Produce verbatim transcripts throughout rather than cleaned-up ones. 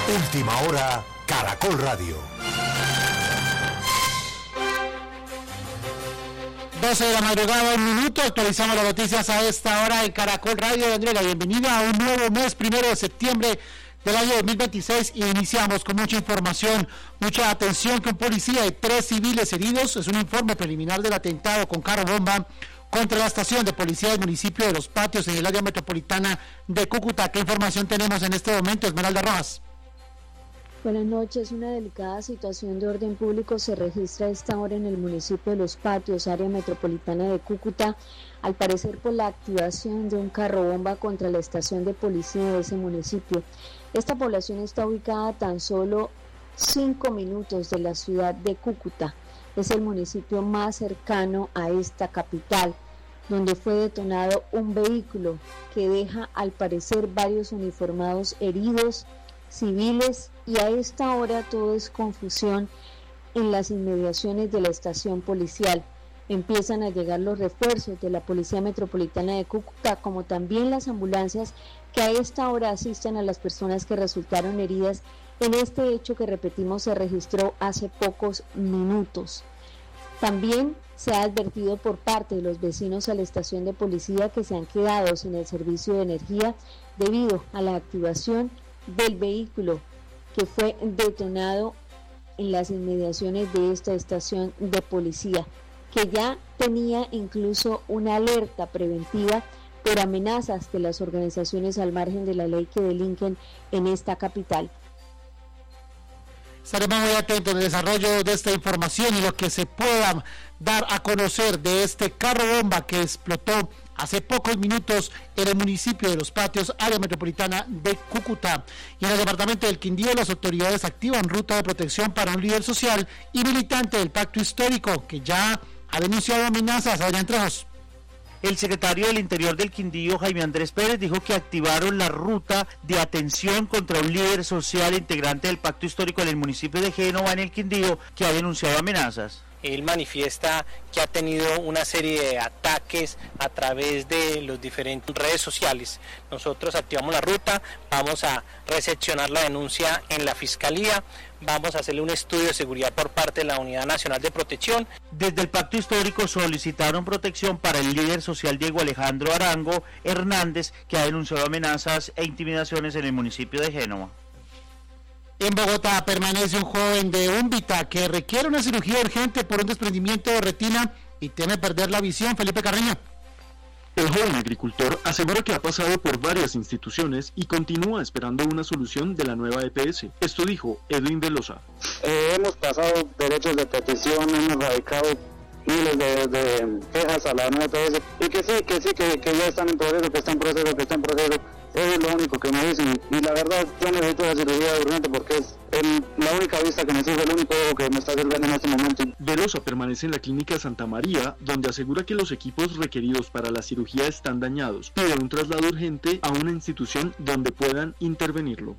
Última hora, Caracol Radio. doce de la madrugada, un minuto, actualizamos las noticias a esta hora en Caracol Radio. Andrea, bienvenida a un nuevo mes, primero de septiembre del año dos mil veintiséis, y iniciamos con mucha información, mucha atención, que un policía y tres civiles heridos. Es un informe preliminar del atentado con carro bomba contra la estación de policía del municipio de Los Patios en el área metropolitana de Cúcuta. ¿Qué información tenemos en este momento, Esmeralda Rojas? Buenas noches. Una delicada situación de orden público se registra a esta hora en el municipio de Los Patios, área metropolitana de Cúcuta, al parecer por la activación de un carro bomba contra la estación de policía de ese municipio. Esta población está ubicada a tan solo cinco minutos de la ciudad de Cúcuta. Es el municipio más cercano a esta capital, donde fue detonado un vehículo que deja al parecer varios uniformados heridos, civiles, y a esta hora todo es confusión en las inmediaciones de la estación policial. Empiezan a llegar los refuerzos de la Policía Metropolitana de Cúcuta, como también las ambulancias que a esta hora asisten a las personas que resultaron heridas en este hecho que, repetimos, se registró hace pocos minutos. También se ha advertido por parte de los vecinos a la estación de policía que se han quedado sin el servicio de energía debido a la activación del vehículo que fue detonado en las inmediaciones de esta estación de policía, que ya tenía incluso una alerta preventiva por amenazas de las organizaciones al margen de la ley que delinquen en esta capital. Estaremos muy atentos al desarrollo de esta información y lo que se pueda dar a conocer de este carro bomba que explotó hace pocos minutos en el municipio de Los Patios, área metropolitana de Cúcuta. Y en el departamento del Quindío, las autoridades activan ruta de protección para un líder social y militante del Pacto Histórico que ya ha denunciado amenazas. Adrián Trejos. El secretario del Interior del Quindío, Jaime Andrés Pérez, dijo que activaron la ruta de atención contra un líder social integrante del Pacto Histórico en el municipio de Génova, en el Quindío, que ha denunciado amenazas. Él manifiesta que ha tenido una serie de ataques a través de las diferentes redes sociales. Nosotros activamos la ruta, vamos a recepcionar la denuncia en la Fiscalía, vamos a hacerle un estudio de seguridad por parte de la Unidad Nacional de Protección. Desde el Pacto Histórico solicitaron protección para el líder social Diego Alejandro Arango Hernández, que ha denunciado amenazas e intimidaciones en el municipio de Génova. En Bogotá permanece un joven de Úmbita que requiere una cirugía urgente por un desprendimiento de retina y teme perder la visión. Felipe Carreño. El joven agricultor asegura que ha pasado por varias instituciones y continúa esperando una solución de la nueva E P S. Esto dijo Edwin Velosa. Eh, hemos pasado derechos de petición, hemos radicado miles de, de quejas a la nueva E P S y que sí, que sí, que, que ya están en proceso, que están en proceso, que están en proceso. Eso es lo único que me dicen, y la verdad yo necesito la cirugía urgente porque es el, la única vista que me sirve, el único ojo que me está sirviendo en este momento. Velosa permanece en la clínica Santa María, donde asegura que los equipos requeridos para la cirugía están dañados. Pide un traslado urgente a una institución donde puedan intervenirlo.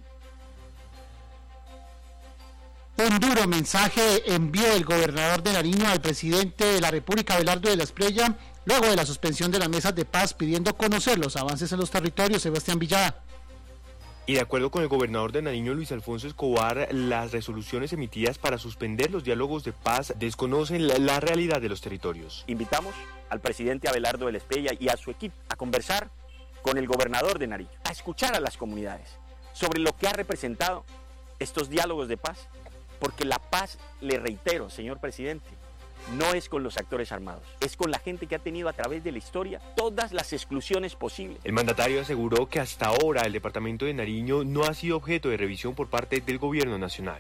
Un duro mensaje envió el gobernador de Nariño al presidente de la República, Abelardo de la Espriella, luego de la suspensión de las mesas de paz, pidiendo conocer los avances en los territorios. Sebastián Villada. Y de acuerdo con el gobernador de Nariño, Luis Alfonso Escobar, las resoluciones emitidas para suspender los diálogos de paz desconocen la, la realidad de los territorios. Invitamos al presidente Abelardo de la Espriella y a su equipo a conversar con el gobernador de Nariño, a escuchar a las comunidades sobre lo que ha representado estos diálogos de paz, porque la paz, le reitero, señor presidente, no es con los actores armados, es con la gente que ha tenido a través de la historia todas las exclusiones posibles. El mandatario aseguró que hasta ahora el departamento de Nariño no ha sido objeto de revisión por parte del gobierno nacional.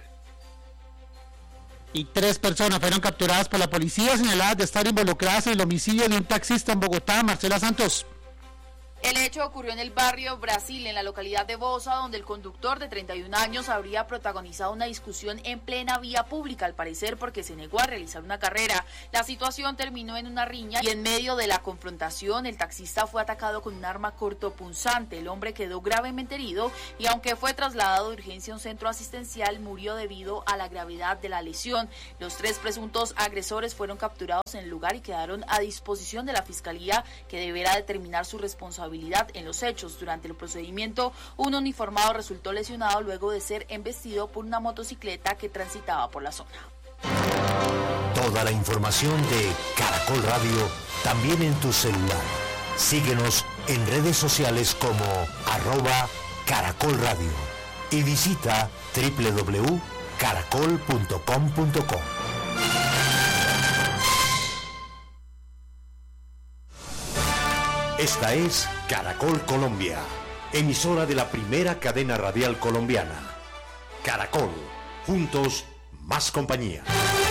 Y tres personas fueron capturadas por la policía señaladas de estar involucradas en el homicidio de un taxista en Bogotá. Marcela Santos. El hecho ocurrió en el barrio Brasil, en la localidad de Bosa, donde el conductor de treinta y un años habría protagonizado una discusión en plena vía pública, al parecer porque se negó a realizar una carrera. La situación terminó en una riña y en medio de la confrontación el taxista fue atacado con un arma cortopunzante. El hombre quedó gravemente herido y aunque fue trasladado de urgencia a un centro asistencial, murió debido a la gravedad de la lesión. Los tres presuntos agresores fueron capturados en el lugar y quedaron a disposición de la Fiscalía, que deberá determinar su responsabilidad responsabilidad en los hechos. Durante el procedimiento, un uniformado resultó lesionado luego de ser embestido por una motocicleta que transitaba por la zona. Toda la información de Caracol Radio también en tu celular. Síguenos en redes sociales como arroba Caracol Radio y visita doble u doble u doble u punto caracol punto com punto co. Esta es Caracol Colombia, emisora de la primera cadena radial colombiana. Caracol, juntos, más compañía.